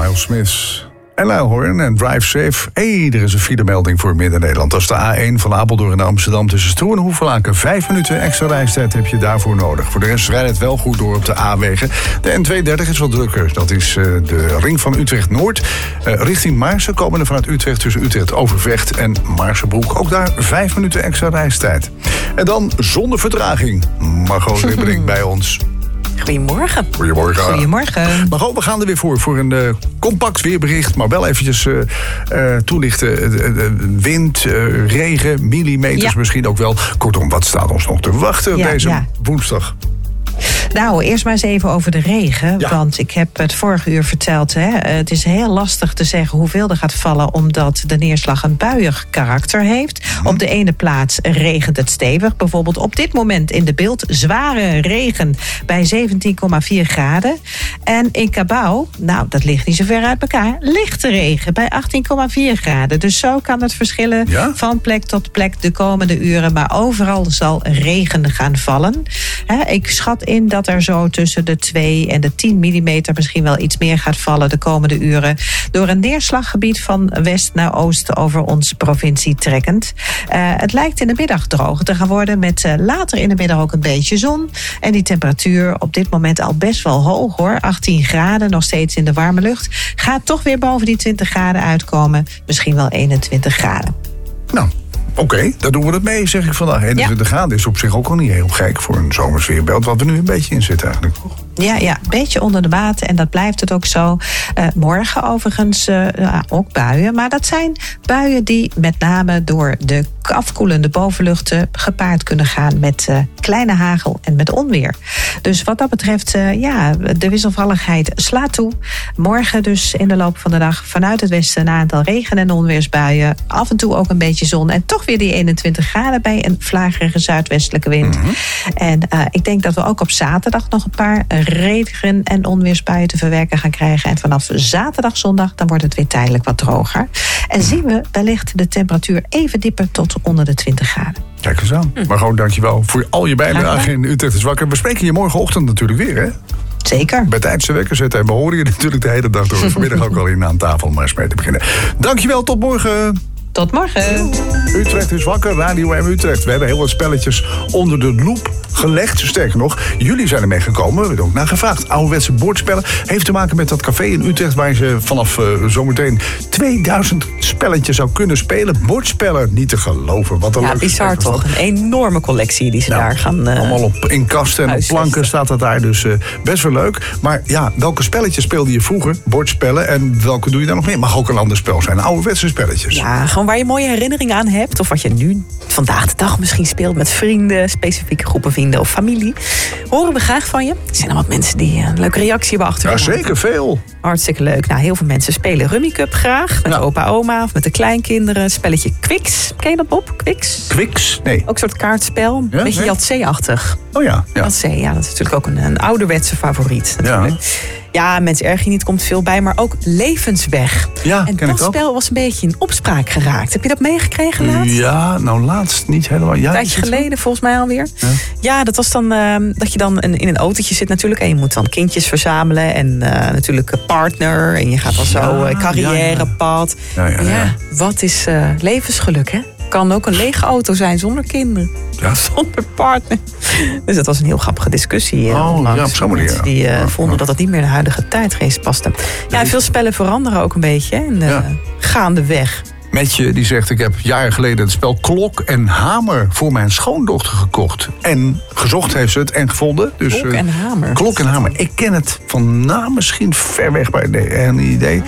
Miles Smith en Luilhoorn en Drive Safe. Er is een filemelding voor Midden-Nederland. Dat is de A1 van Apeldoorn naar Amsterdam tussen Stroe en Hoevelaken. 5 minuten extra reistijd heb je daarvoor nodig. Voor de rest rijdt het wel goed door op de A-wegen. De N32 is wat drukker. Dat is de ring van Utrecht-Noord. Richting Maarsen komen er vanuit Utrecht tussen Utrecht-Overvecht en Maarsenbroek. Ook daar 5 minuten extra reistijd. En dan zonder vertraging. Margot Ribberink bij ons. Goedemorgen. Goedemorgen. Margot, we gaan er weer voor een compact weerbericht, maar wel eventjes toelichten. Wind, regen, millimeters misschien ook wel. Kortom, wat staat ons nog te wachten deze woensdag? Nou, eerst maar eens even over de regen. Ja. Want ik heb het vorige uur verteld. Het is heel lastig te zeggen hoeveel er gaat vallen, omdat de neerslag een buiig karakter heeft. Op de ene plaats regent het stevig. Bijvoorbeeld op dit moment in de beeld zware regen bij 17,4 graden. En in Cabau, nou dat ligt niet zo ver uit elkaar, lichte regen bij 18,4 graden. Dus zo kan het verschillen van plek tot plek de komende uren. Maar overal zal regen gaan vallen. Ik schat in dat er zo tussen de 2 en de 10 millimeter misschien wel iets meer gaat vallen de komende uren. Door een neerslaggebied van west naar oost over onze provincie trekkend. Het lijkt in de middag droog te gaan worden met later in de middag ook een beetje zon. En die temperatuur op dit moment al best wel hoog hoor. 18 graden, nog steeds in de warme lucht. Gaat toch weer boven die 20 graden uitkomen. Misschien wel 21 graden. Nou. Oké, daar doen we het mee, zeg ik vandaag. 21 graden is op zich ook al niet heel gek voor een zomersweerbeeld, wat we nu een beetje in zitten eigenlijk. Ja, een beetje onder de maat en dat blijft het ook zo. Morgen overigens ook buien, maar dat zijn buien die met name door de afkoelende bovenluchten gepaard kunnen gaan met kleine hagel en met onweer. Dus wat dat betreft, de wisselvalligheid slaat toe. Morgen dus in de loop van de dag vanuit het westen een aantal regen- en onweersbuien. Af en toe ook een beetje zon en toch weer die 21 graden bij een vlagerige zuidwestelijke wind. Mm-hmm. En ik denk dat we ook op zaterdag nog een paar regen- en onweersbuien te verwerken gaan krijgen. En vanaf zaterdag, zondag, dan wordt het weer tijdelijk wat droger. En zien we wellicht de temperatuur even dieper tot onder de 20 graden. Kijk eens aan. Maar gewoon dankjewel voor al je bijdrage in Utrecht is Wakker. We spreken je morgenochtend natuurlijk weer, hè? Zeker. Bij tijdse wekker zetten. En we horen je natuurlijk de hele dag door. Vanmiddag ook al in aan tafel om maar eens mee te beginnen. Dankjewel, tot morgen. Tot morgen. Utrecht is Wakker, Radio M Utrecht. We hebben heel wat spelletjes onder de loep gelegd. Sterker nog, jullie zijn ermee gekomen. We hebben er ook naar gevraagd. Ouderwetse bordspellen. Heeft te maken met dat café in Utrecht waar je vanaf zometeen 2000 spelletjes zou kunnen spelen. Bordspellen, niet te geloven. Wat een leuk bizar toch. Een enorme collectie die ze daar gaan... allemaal in kasten en op planken staat dat daar. Dus best wel leuk. Maar ja, welke spelletjes speelde je vroeger? Bordspellen. En welke doe je dan nog meer? Mag ook een ander spel zijn. Ouderwetse spelletjes. Ja, gewoon waar je mooie herinneringen aan hebt. Of wat je nu vandaag de dag misschien speelt met vrienden. Specifieke groepen vrienden of familie. Horen we graag van je. Er zijn al wat mensen die een leuke reactie hebben achtergelaten. Ja, zeker veel. Hartstikke leuk. Nou, heel veel mensen spelen Rummy Cup graag. Met opa, oma of met de kleinkinderen. Spelletje Quicks. Ken je dat, Bob? Quicks? Nee. Ook een soort kaartspel. Ja, beetje Jadzee-achtig. Oh ja. Jadzee, dat is natuurlijk ook een ouderwetse favoriet. Natuurlijk. Ja, mensen erg je niet, komt veel bij, maar ook Levensweg. Ja, en dat spel was een beetje in opspraak geraakt. Heb je dat meegekregen laatst? Ja, nou laatst niet helemaal. Ja, een tijdje geleden volgens mij alweer. Ja, dat was dan dat je dan in een autootje zit natuurlijk. En je moet dan kindjes verzamelen. En natuurlijk een partner. En je gaat dan zo carrièrepad. Ja, wat is levensgeluk, hè? Kan ook een lege auto zijn zonder kinderen. Ja. Zonder partner. Dus dat was een heel grappige discussie. Op zo'n manier. Die vonden dat het niet meer in de huidige tijdgeest paste. Ja, veel spellen veranderen ook een beetje. Gaandeweg. Metje die zegt, ik heb jaren geleden het spel Klok en Hamer voor mijn schoondochter gekocht. En gezocht heeft ze het en gevonden. Dus, Klok en Hamer. Klok en Hamer. Ik ken het van naam misschien ver weg bij een idee.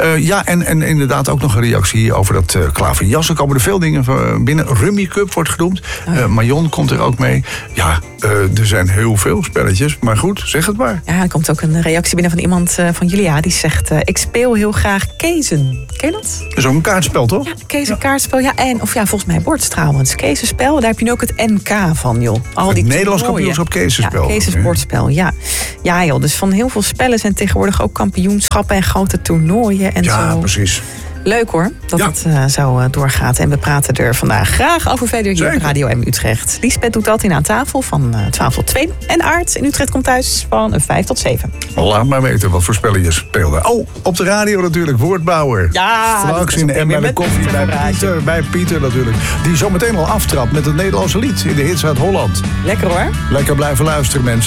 En inderdaad ook nog een reactie over dat klaverjas. Er komen er veel dingen binnen. Rummy Cup wordt genoemd. Marion komt er ook mee. Ja, er zijn heel veel spelletjes. Maar goed, zeg het maar. Ja, er komt ook een reactie binnen van iemand van Julia. Die zegt, ik speel heel graag Kezen. Ken je dat? Dat is ook een kaartspel, toch? Ja, Kezen kaartspel. Ja, volgens mij bordst trouwens. Kezenspel, daar heb je nu ook het NK van, joh. Al die Nederlands kampioenschap Kezenspel. Ja, Kezensbordspel, ja. Ja, joh, dus van heel veel spellen zijn tegenwoordig ook kampioenschappen en grote toernooien en zo. Ja, precies. Leuk hoor, dat het zo doorgaat. En we praten er vandaag graag over verder hier op Radio M Utrecht. Liesbeth doet dat in aan tafel van 12 tot 2. En Aart in Utrecht komt thuis van 5 tot 7. Laat maar weten wat voor spellen je speelde. Oh, op de radio natuurlijk, Woordbouwer. Ja, straks in de M bij de koffie bij Pieter natuurlijk. Die zometeen al aftrapt met het Nederlandse lied in de hits uit Holland. Lekker hoor. Lekker blijven luisteren mensen.